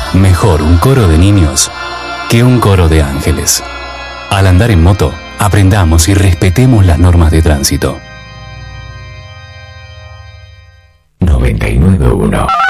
Mejor un coro de niños que un coro de ángeles. Al andar en moto, aprendamos y respetemos las normas de tránsito. 99.1